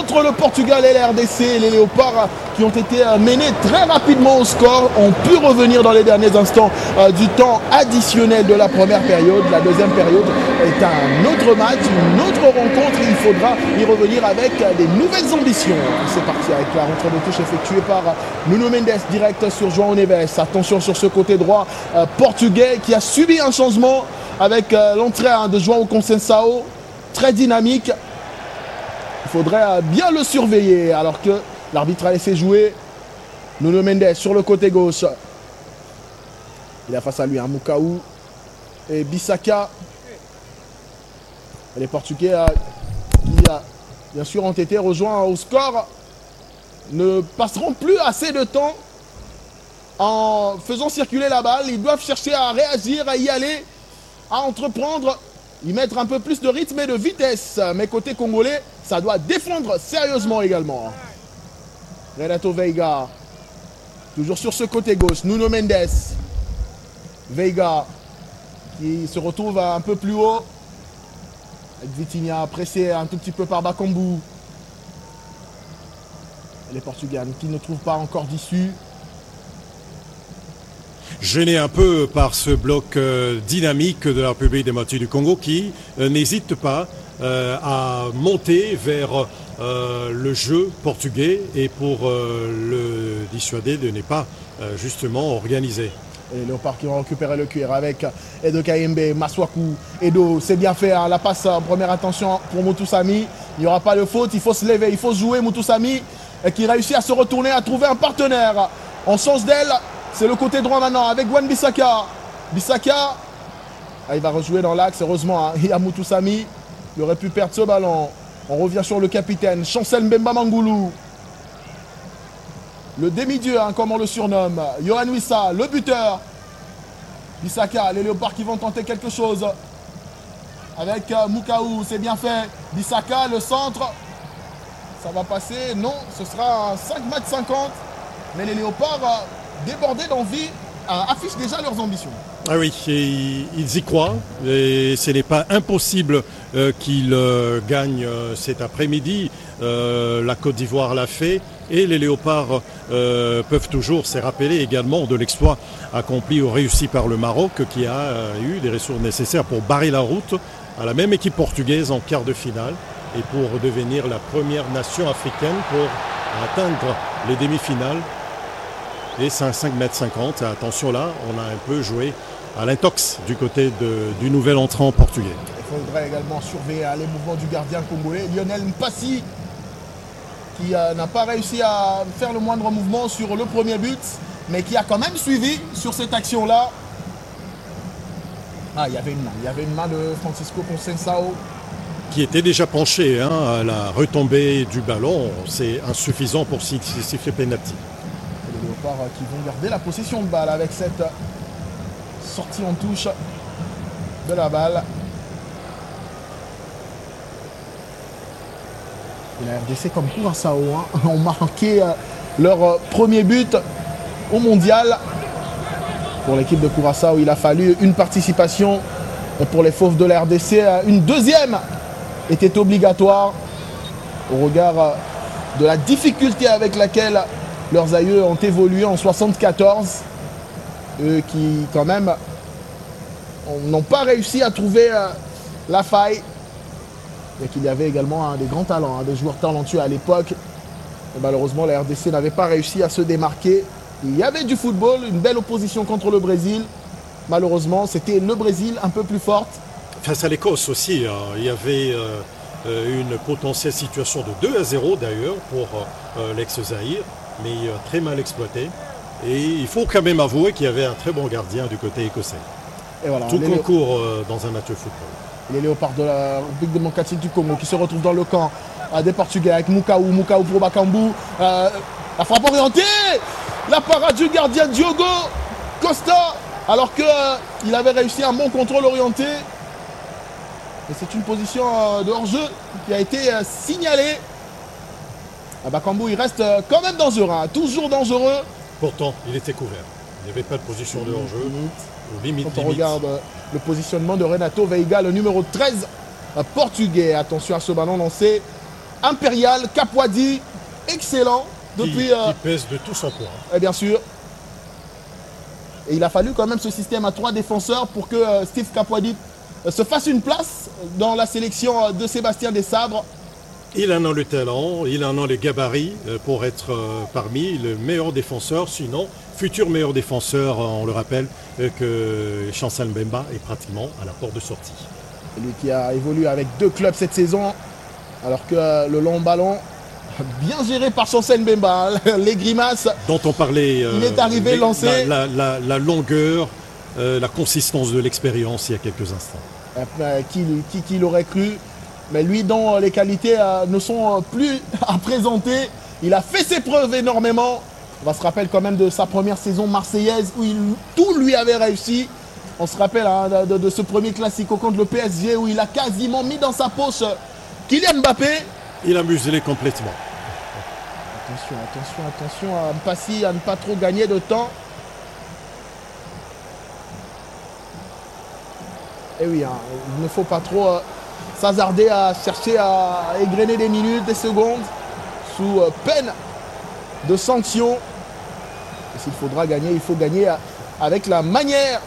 entre le Portugal et la RDC. Les Léopards qui ont été menés très rapidement au score ont pu revenir dans les derniers instants du temps additionnel de la première période. La deuxième période est un autre match, une autre rencontre. Il faudra y revenir avec des nouvelles ambitions. C'est parti avec la rentrée de touche effectuée par Nuno Mendes direct sur João Neves. Attention sur ce côté droit portugais qui a subi un changement avec l'entrée de João Conceição, très dynamique. Il faudrait bien le surveiller alors que l'arbitre a laissé jouer Nuno Mendes sur le côté gauche. Il a face à lui un Mukaou et Bissaka. Et les Portugais qui bien sûr ont été rejoints au score ne passeront plus assez de temps en faisant circuler la balle. Ils doivent chercher à réagir, à y aller, à entreprendre, y mettre un peu plus de rythme et de vitesse. Mais côté congolais, ça doit défendre sérieusement également. Renato Veiga, toujours sur ce côté gauche. Nuno Mendes. Veiga, qui se retrouve un peu plus haut. Avec Vitinha, pressé un tout petit peu par Bakambu. Et les Portugais qui ne trouvent pas encore d'issue. Gêné un peu par ce bloc dynamique de la République démocratique du Congo qui n'hésite pas à monter vers le jeu portugais et pour le dissuader de ne pas justement organiser. Et les Léopards qui vont récupérer le cuir avec Edo Kayembe, Maswaku. Edo, c'est bien fait, hein, la passe en première intention pour Mutusami. Il n'y aura pas de faute, il faut se lever, il faut jouer Mutusami qui réussit à se retourner, à trouver un partenaire. En sens d'aile, c'est le côté droit maintenant avec Wan Bissaka. Bissaka, il va rejouer dans l'axe, heureusement, hein, il y a Mutusami. Il aurait pu perdre ce ballon. On revient sur le capitaine, Chancel Mbemba Mangoulou. Le demi-dieu, hein, comme on le surnomme. Yohan Wissa, le buteur. Bissaka, les Léopards qui vont tenter quelque chose. Avec Mukaou, c'est bien fait. Bissaka, le centre. Ça va passer. Non, ce sera un 5,50 m. Mais les Léopards, débordés d'envie, affichent déjà leurs ambitions. Ah oui, ils y croient. Et ce n'est pas impossible qu'ils gagnent cet après-midi. La Côte d'Ivoire l'a fait. Et les Léopards peuvent toujours se rappeler également de l'exploit accompli ou réussi par le Maroc qui a eu les ressources nécessaires pour barrer la route à la même équipe portugaise en quart de finale et pour devenir la première nation africaine pour atteindre les demi-finales. Et c'est un 5,50 m. Attention là, on a un peu joué à l'intox du côté du nouvel entrant portugais. Il faudrait également surveiller les mouvements du gardien congolais, Lionel Mpassi, qui n'a pas réussi à faire le moindre mouvement sur le premier but, mais qui a quand même suivi sur cette action-là. Ah, il y avait une main de Francisco Conceição. Qui était déjà penché à la retombée du ballon. C'est insuffisant pour siffler penalty. Les Léopards qui vont garder la possession de balle avec cette sortie en touche de la balle. Et la RDC comme Curaçao ont marqué leur premier but au mondial. Pour l'équipe de Curaçao, il a fallu une participation. Et pour les Fauves de la RDC, une deuxième était obligatoire au regard de la difficulté avec laquelle leurs aïeux ont évolué en 74. Eux qui quand même n'ont pas réussi à trouver la faille. Et qu'il y avait également des grands talents, des joueurs talentueux à l'époque. Malheureusement, la RDC n'avait pas réussi à se démarquer. Il y avait du football, une belle opposition contre le Brésil. Malheureusement, c'était le Brésil un peu plus forte. Face à l'Écosse aussi, il y avait une potentielle situation de 2-0 d'ailleurs pour l'ex-Zaïre, mais très mal exploité. Et il faut quand même avouer qu'il y avait un très bon gardien du côté écossais. Et voilà, tout concourt dans un match de football. Les Léopards de la République démocratique du Congo qui se retrouvent dans le camp des Portugais avec Mukaou pour Bakambu. La frappe orientée, la parade du gardien Diogo Costa, alors qu'il avait réussi un bon contrôle orienté. Et c'est une position de hors-jeu qui a été signalée. Bakambu, il reste quand même dangereux, toujours dangereux. Pourtant, il était couvert. Il n'y avait pas de position de hors-jeu. Quand on regarde le positionnement de Renato Veiga, le numéro 13 portugais. Attention à ce ballon lancé impérial, Capwadi, excellent. Depuis, qui pèse de tout son poids. Et bien sûr. Et il a fallu quand même ce système à 3 défenseurs pour que Steve Capwadi se fasse une place dans la sélection de Sébastien Desabre. Il en a le talent, il en a les gabarits pour être parmi les meilleurs défenseurs, sinon futur meilleur défenseur, on le rappelle, que Chancel Mbemba est pratiquement à la porte de sortie. Lui qui a évolué avec 2 clubs cette saison, alors que le long ballon, bien géré par Chancel Mbemba, les grimaces dont on parlait, il est arrivé lancé. La longueur, la consistance de l'expérience il y a quelques instants. Qui l'aurait cru? Mais lui, dont les qualités ne sont plus à présenter, il a fait ses preuves énormément. On se rappelle quand même de sa première saison marseillaise où tout lui avait réussi. On se rappelle de ce premier classico contre le PSG où il a quasiment mis dans sa poche Kylian Mbappé. Il a muselé complètement. Attention à ne pas trop gagner de temps. Et oui, il ne faut pas trop s'hasarder à chercher à égrener des minutes, des secondes, sous peine de sanction. Et s'il faudra gagner, il faut gagner avec la manière.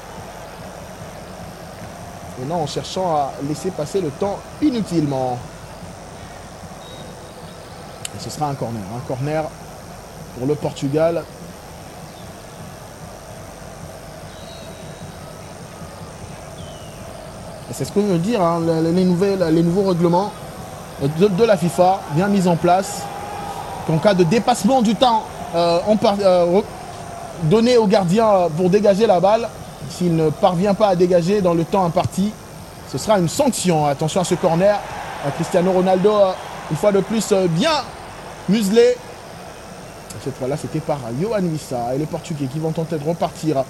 Et non en cherchant à laisser passer le temps inutilement. Et ce sera un corner pour le Portugal. Et c'est ce que veut dire les nouveaux règlements de la FIFA, bien mis en place. En cas de dépassement du temps donné au gardien pour dégager la balle, s'il ne parvient pas à dégager dans le temps imparti, ce sera une sanction. Attention à ce corner. Cristiano Ronaldo, une fois de plus, bien muselé. Cette fois-là, c'était par Yohan Wissa et les Portugais qui vont tenter de repartir.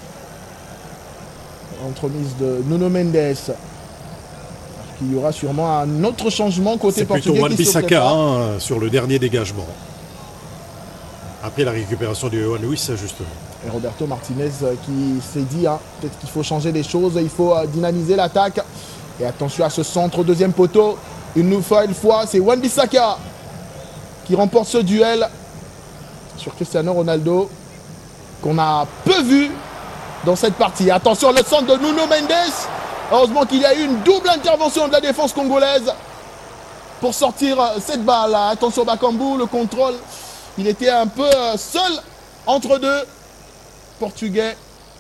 Entremise de Nuno Mendes. Il y aura sûrement un autre changement côté portugais. C'est plutôt Wan-Bissaka sur le dernier dégagement. Après la récupération de Yohan Wissa, justement. Et Roberto Martinez qui s'est dit, peut-être qu'il faut changer les choses, il faut dynamiser l'attaque. Et attention à ce centre au deuxième poteau. Une nouvelle fois, c'est Wan-Bissaka qui remporte ce duel sur Cristiano Ronaldo, qu'on a peu vu dans cette partie. Attention, le centre de Nuno Mendes. Heureusement qu'il y a eu une double intervention de la défense congolaise pour sortir cette balle. Attention Bakambu, le contrôle. Il était un peu seul entre deux Portugais.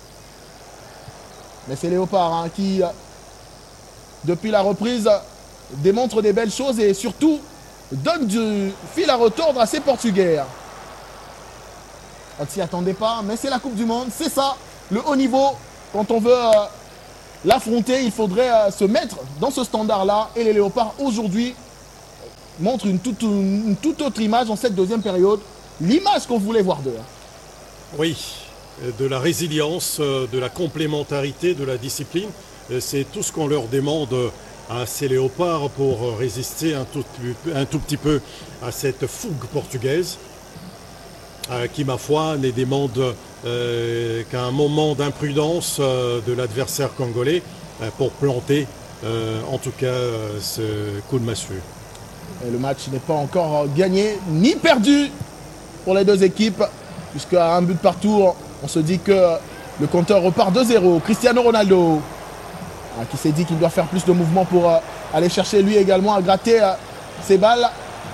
Mais c'est Léopard qui, depuis la reprise, démontre des belles choses et surtout donne du fil à retordre à ces Portugais. On ne s'y attendait pas, mais c'est la Coupe du Monde, c'est ça, le haut niveau. Quand on veut l'affronter, il faudrait se mettre dans ce standard-là. Et les Léopards, aujourd'hui, montrent une toute autre image en cette deuxième période. L'image qu'on voulait voir d'eux. Oui, de la résilience, de la complémentarité, de la discipline. C'est tout ce qu'on leur demande à ces Léopards pour résister un tout petit peu à cette fougue portugaise. Qui, ma foi, ne demande qu'un moment d'imprudence de l'adversaire congolais pour planter, en tout cas, ce coup de massue. Et le match n'est pas encore gagné ni perdu pour les deux équipes, puisqu'à un but partout, on se dit que le compteur repart de 0. Cristiano Ronaldo, qui s'est dit qu'il doit faire plus de mouvements pour aller chercher lui également à gratter ses balles.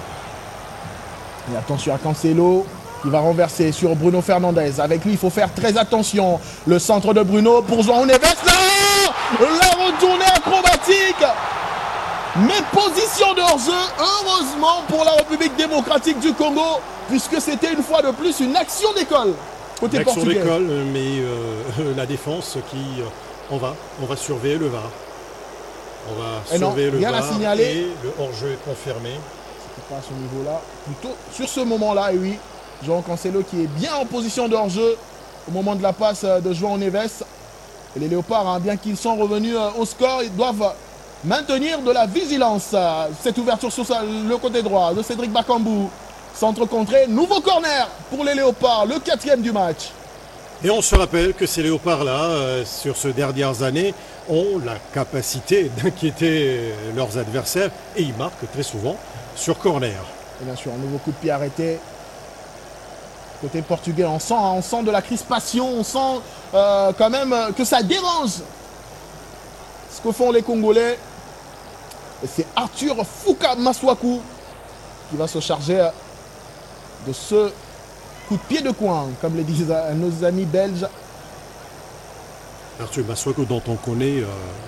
Et attention à Cancelo, qui va renverser sur Bruno Fernandes. Avec lui, il faut faire très attention. Le centre de Bruno pour João Neves. Là, la retournée acrobatique. Mais position de hors-jeu, heureusement pour la République démocratique du Congo, puisque c'était une fois de plus une action d'école côté portugais. Action d'école, mais la défense qui... on va surveiller le VAR. On va surveiller le VAR et le hors-jeu est confirmé. C'était pas à ce niveau-là. Plutôt sur ce moment-là, et oui. João Cancelo qui est bien en position de hors-jeu au moment de la passe de João Neves. Et les Léopards, bien qu'ils sont revenus au score, ils doivent maintenir de la vigilance. Cette ouverture sur le côté droit de Cédric Bakambu. Centre contré, nouveau corner pour les Léopards, le 4e du match. Et on se rappelle que ces Léopards-là, sur ces dernières années, ont la capacité d'inquiéter leurs adversaires et ils marquent très souvent sur corner. Et bien sûr, un nouveau coup de pied arrêté. Côté portugais, on sent de la crispation, on sent quand même que ça dérange ce que font les Congolais. Et c'est Arthur Fouka Maswaku qui va se charger de ce coup de pied de coin, comme le disent nos amis belges. Arthur Maswaku, dont on connaît,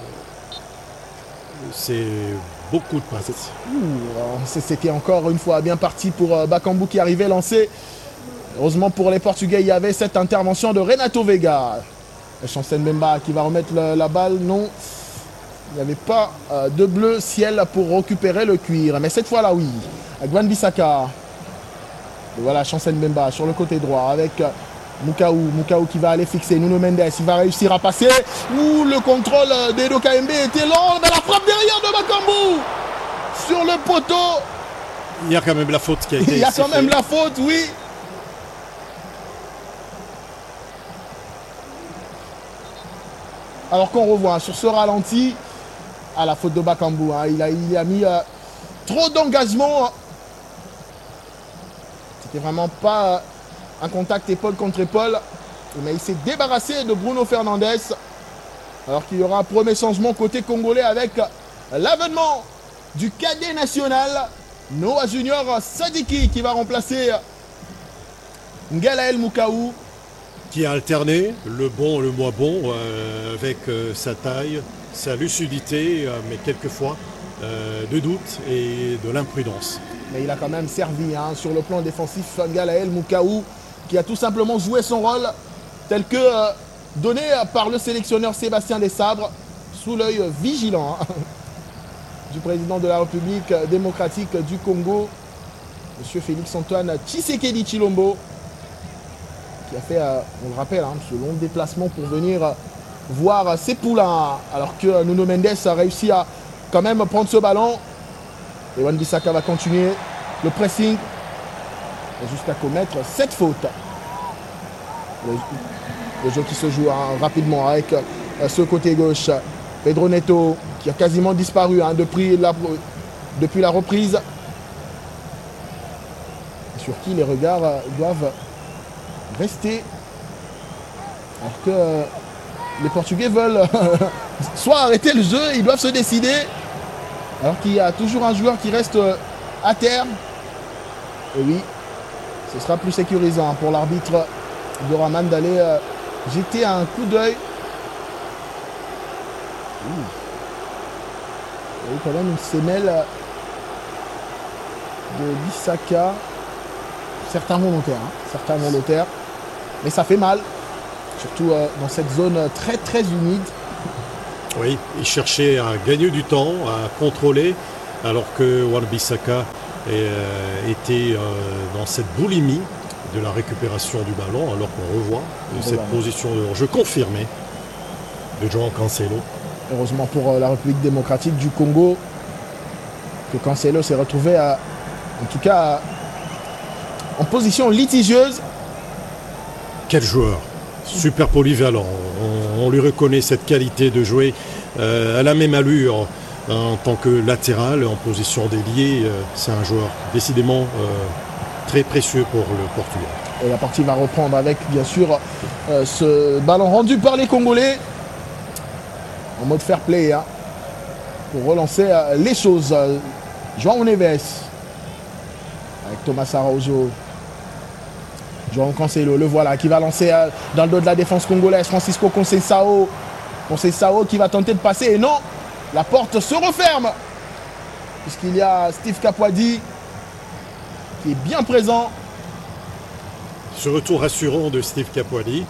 c'est beaucoup de passes. C'était encore une fois bien parti pour Bakambu qui arrivait lancé. Heureusement pour les Portugais, il y avait cette intervention de Renato Vega. Chancel Mbemba qui va remettre la balle. Non, il n'y avait pas de bleu ciel pour récupérer le cuir. Mais cette fois-là, oui. Gwan Bissaka. Et voilà, Chancel Mbemba sur le côté droit avec Mukaou. Mukaou qui va aller fixer. Nuno Mendes, il va réussir à passer. Ouh, le contrôle d'Edo KMB était lent. Mais la frappe derrière de Bakambu sur le poteau. Il y a quand même la faute qui a été. Il y a quand même la faute, oui. Alors qu'on revoit sur ce ralenti, à la faute de Bakambu, hein, il a mis trop d'engagement. C'était vraiment pas un contact épaule contre épaule. Mais il s'est débarrassé de Bruno Fernandes. Alors qu'il y aura un premier changement côté congolais avec l'avènement du cadet national, Noah Junior Sadiki, qui va remplacer Ngalael Mukaou. Qui a alterné le bon et le moins bon avec sa taille, sa lucidité, mais quelquefois de doute et de l'imprudence. Mais il a quand même servi sur le plan défensif Ngalael Mukaou, qui a tout simplement joué son rôle tel que donné par le sélectionneur Sébastien Desabre, sous l'œil vigilant du président de la République démocratique du Congo, M. Félix-Antoine Tshisekedi Tshilombo, qui a fait, on le rappelle, ce long déplacement pour venir voir ses poulains. Alors que Nuno Mendes a réussi à quand même prendre ce ballon. Et Wan Bissaka va continuer le pressing jusqu'à commettre cette faute. Le jeu qui se joue rapidement avec ce côté gauche. Pedro Neto qui a quasiment disparu depuis la reprise. Sur qui les regards doivent rester, alors que les Portugais veulent soit arrêter le jeu, ils doivent se décider, alors qu'il y a toujours un joueur qui reste à terre. Et oui, ce sera plus sécurisant pour l'arbitre Doraman d'aller jeter un coup d'œil. Il y a eu quand même une sémelle de Bissaka. Certains volontaires, mais ça fait mal, surtout dans cette zone très très humide. Oui, il cherchait à gagner du temps, à contrôler, alors que Wan Bissaka était dans cette boulimie de la récupération du ballon, alors qu'on revoit cette position de jeu confirmée de João Cancelo. Heureusement pour la République démocratique du Congo que Cancelo s'est retrouvé en tout cas en position litigieuse. Quel joueur, super polyvalent. On lui reconnaît cette qualité de jouer à la même allure en tant que latéral, en position d'ailier. C'est un joueur décidément très précieux pour le Portugal. Et la partie va reprendre avec bien sûr ce ballon rendu par les Congolais en mode fair play pour relancer les choses. João Neves avec Thomas Araujo. João Cancelo, le voilà, qui va lancer dans le dos de la défense congolaise. Francisco Conceição. Conceição qui va tenter de passer. Et non, la porte se referme. Puisqu'il y a Steve Kapwadi qui est bien présent. Ce retour rassurant de Steve Kapwadi,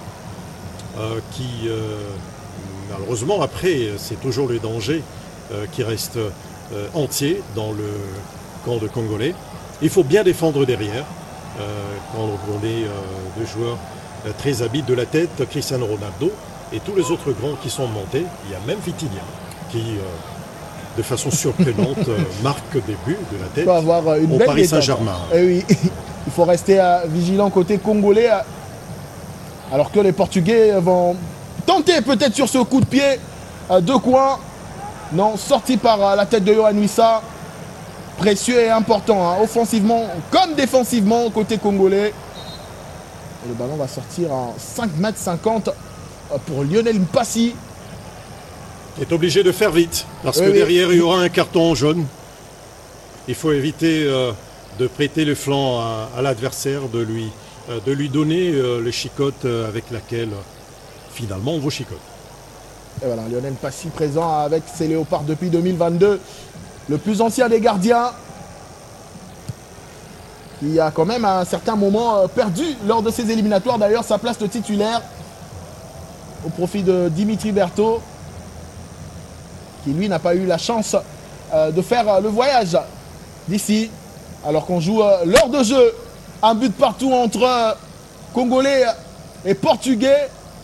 qui, malheureusement, après, c'est toujours le danger qui reste entier dans le camp de Congolais. Il faut bien défendre derrière. Quand on est deux joueurs très habiles de la tête, Cristiano Ronaldo et tous les autres grands qui sont montés. Il y a même Vitinha qui, de façon surprenante, marque des buts de la tête au Paris Saint-Germain. Et oui, il faut rester vigilant côté congolais, alors que les Portugais vont tenter peut-être sur ce coup de pied de coin. Non, sorti par la tête de Yohan Wissa. précieux et important, hein, offensivement comme défensivement côté congolais. Et le ballon va sortir en 5,50 m pour Lionel Mpassi. Il est obligé de faire vite, parce que derrière, il y aura un carton jaune. Il faut éviter de prêter le flanc à l'adversaire, de lui donner les chicottes avec laquelle, finalement, on vous chicote. Et voilà, Lionel Mpassi présent avec ses Léopards depuis 2022. Le plus ancien des gardiens, qui a quand même à un certain moment perdu lors de ses éliminatoires d'ailleurs sa place de titulaire au profit de Dimitri Berthaud, qui lui n'a pas eu la chance de faire le voyage d'ici, alors qu'on joue l'heure de jeu, un but partout entre Congolais et Portugais.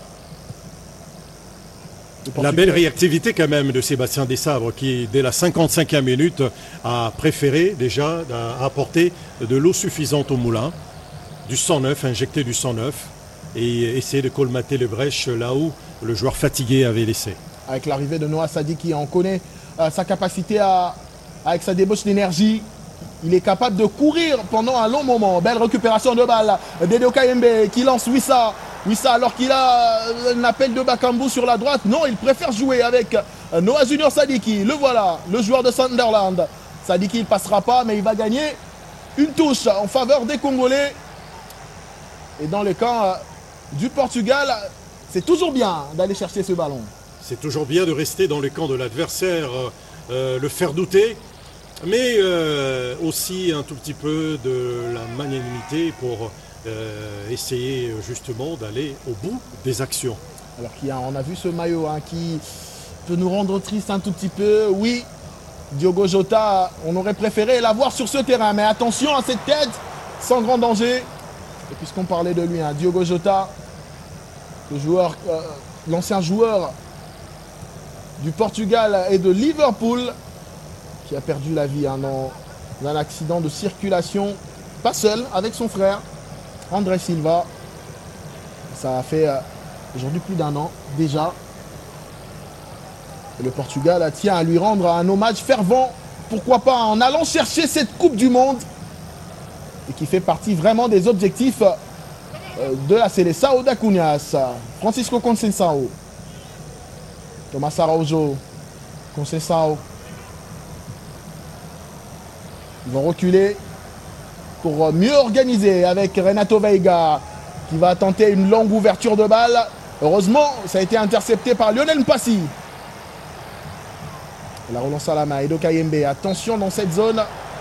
La belle réactivité quand même de Sébastien Desabre qui, dès la 55e minute, a préféré déjà apporter de l'eau suffisante au moulin, du 109, injecter du 109 et essayer de colmater les brèches là où le joueur fatigué avait laissé. Avec l'arrivée de Noah Sadiki, on connaît sa capacité avec sa débauche d'énergie. Il est capable de courir pendant un long moment. Belle récupération de balle d'Edo Kayembe qui lance Wissa. Wissa, alors qu'il a un appel de Bakambu sur la droite. Non, il préfère jouer avec Noah Junior Sadiki. Le voilà, le joueur de Sunderland. Sadiki, il ne passera pas, mais il va gagner une touche en faveur des Congolais. Et dans le camp du Portugal, c'est toujours bien d'aller chercher ce ballon. C'est toujours bien de rester dans le camp de l'adversaire, le faire douter, mais aussi un tout petit peu de la magnanimité pour essayer justement d'aller au bout des actions. Alors on a vu ce maillot qui peut nous rendre triste un tout petit peu. Oui, Diogo Jota, on aurait préféré l'avoir sur ce terrain, mais attention à cette tête, sans grand danger. Et puisqu'on parlait de lui, Diogo Jota, l'ancien joueur du Portugal et de Liverpool, qui a perdu la vie dans un accident de circulation, pas seul, avec son frère, André Silva. Ça a fait aujourd'hui plus d'1 an déjà. Et le Portugal tient à lui rendre un hommage fervent, pourquoi pas en allant chercher cette Coupe du Monde, et qui fait partie vraiment des objectifs de la Seleção da Cunhas. Francisco Conceição, Thomas Araujo, Conceição. Ils vont reculer pour mieux organiser avec Renato Veiga qui va tenter une longue ouverture de balle. Heureusement, ça a été intercepté par Lionel Mpassi. La relance à la main, Edo Kayembe. Attention dans cette zone.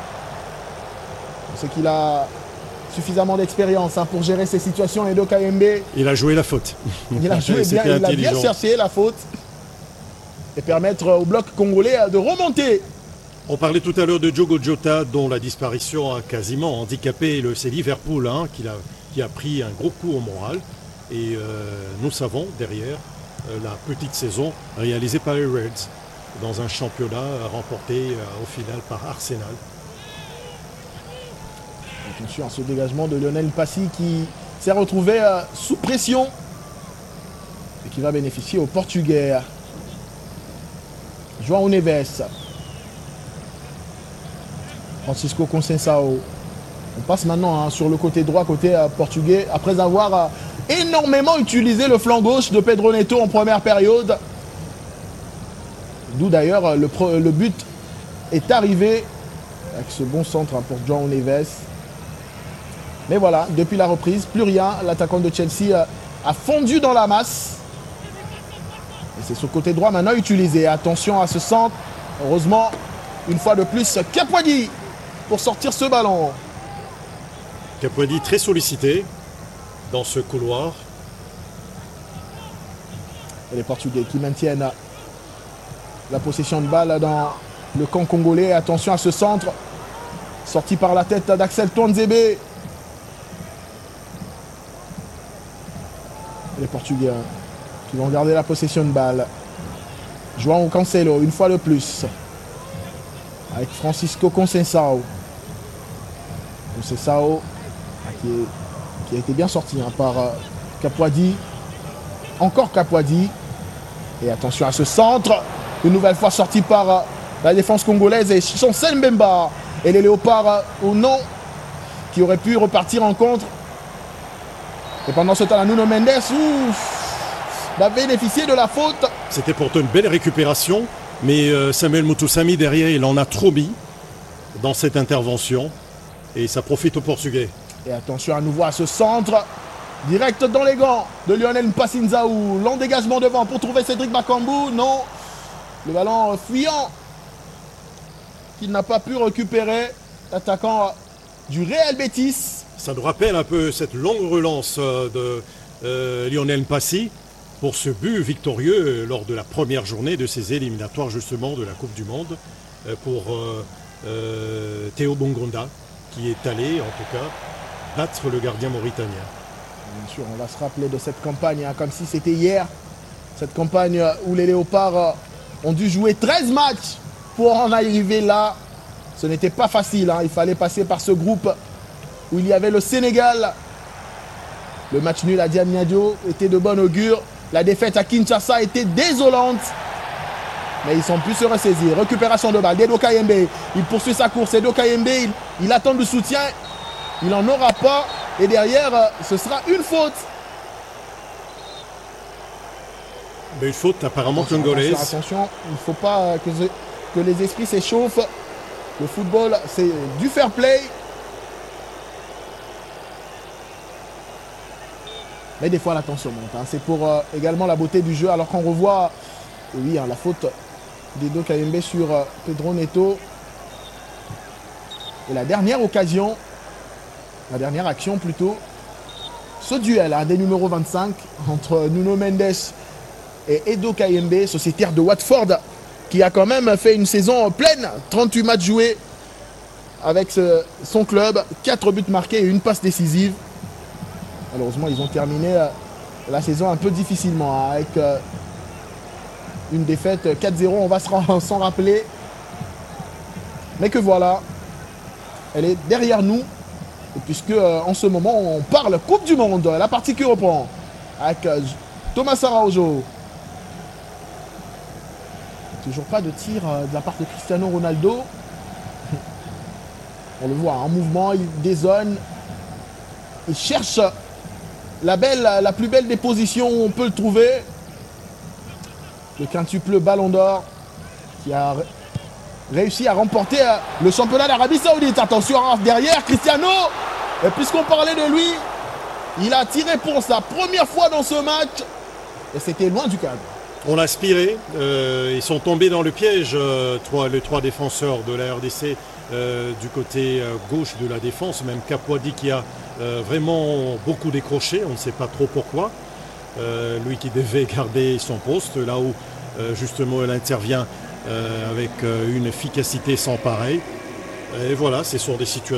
On sait qu'il a suffisamment d'expérience pour gérer ces situations. Edo Kayembe. Il a joué la faute. Il a joué bien, il a bien cherché la faute. Et permettre au bloc congolais de remonter. On parlait tout à l'heure de Diogo Jota, dont la disparition a quasiment handicapé c'est Liverpool qui a pris un gros coup au moral. Et nous savons derrière la petite saison réalisée par les Reds dans un championnat remporté au final par Arsenal. Attention à ce dégagement de Lionel Mpassi qui s'est retrouvé sous pression et qui va bénéficier au Portugais. João Neves. Francisco Conceição. On passe maintenant sur le côté droit, côté portugais, après avoir énormément utilisé le flanc gauche de Pedro Neto en première période. D'où d'ailleurs le but est arrivé avec ce bon centre pour João Neves. Mais voilà, depuis la reprise, plus rien. L'attaquant de Chelsea a fondu dans la masse. Et c'est ce côté droit maintenant utilisé. Attention à ce centre. Heureusement, une fois de plus, Capuadi pour sortir ce ballon. Capuadi très sollicité dans ce couloir. Et les Portugais qui maintiennent la possession de balle dans le camp congolais. Attention à ce centre. Sorti par la tête d'Axel Tuanzebe. Les Portugais qui vont garder la possession de balle. João Cancelo, une fois de plus. Avec Francisco Conceição. Conceição qui a été bien sorti par Capuadi. Encore Capuadi. Et attention à ce centre. Une nouvelle fois sorti par la défense congolaise. Et Chancel Mbemba et les Léopards ou non, qui auraient pu repartir en contre. Et pendant ce temps-là, Nuno Mendes va bénéficier de la faute. C'était pourtant une belle récupération, mais Samuel Mutusami derrière, il en a trop mis dans cette intervention et ça profite aux Portugais. Et attention à nouveau à ce centre, direct dans les gants de Lionel Mpassinzaou. Long dégagement devant pour trouver Cédric Bakambu. Non, le ballon fuyant qu'il n'a pas pu récupérer. L'attaquant du Real Betis. Ça nous rappelle un peu cette longue relance de Lionel Mpassi pour ce but victorieux lors de la première journée de ces éliminatoires justement de la Coupe du Monde pour Théo Bongonda qui est allé en tout cas battre le gardien mauritanien. Bien sûr, on va se rappeler de cette campagne comme si c'était hier. Cette campagne où les Léopards ont dû jouer 13 matchs pour en arriver là. Ce n'était pas facile, il fallait passer par ce groupe où il y avait le Sénégal. Le match nul à Diamniadio était de bon augure. La défaite à Kinshasa était désolante. Mais ils ont pu se ressaisir. Récupération de balle d'Edo Kayembe. Il poursuit sa course. Edo Kayembe, il attend du soutien. Il n'en aura pas. Et derrière, ce sera une faute. Mais une faute apparemment congolaise. Attention, il ne faut pas que les esprits s'échauffent. Le football, c'est du fair play. Mais des fois, la tension monte. C'est pour également la beauté du jeu. Alors qu'on revoit, oui, la faute d'Edo Kayembe sur Pedro Neto. Et la dernière occasion, la dernière action plutôt, ce duel des numéros 25 entre Nuno Mendes et Edo Kayembe, sociétaire de Watford, qui a quand même fait une saison pleine, 38 matchs joués avec son club, 4 buts marqués et une passe décisive. Malheureusement, ils ont terminé la saison un peu difficilement, avec une défaite 4-0, on va s'en rappeler. Mais que voilà, elle est derrière nous. Et puisque en ce moment, on parle Coupe du Monde, la partie qui reprend, avec Thomas Araujo. Toujours pas de tir de la part de Cristiano Ronaldo. On le voit en mouvement, il dézone. Il cherche la plus belle des positions où on peut le trouver. Le quintuple Ballon d'Or qui a réussi à remporter le championnat d'Arabie Saoudite. Attention derrière Cristiano. Et puisqu'on parlait de lui, il a tiré pour sa première fois dans ce match. Et c'était loin du cadre. On l'a aspiré, ils sont tombés dans le piège, les trois défenseurs de la RDC du côté gauche de la défense, même Kapwadi qui a vraiment beaucoup décroché, on ne sait pas trop pourquoi. Lui qui devait garder son poste, là où justement elle intervient avec une efficacité sans pareil. Et voilà, c'est sur des situations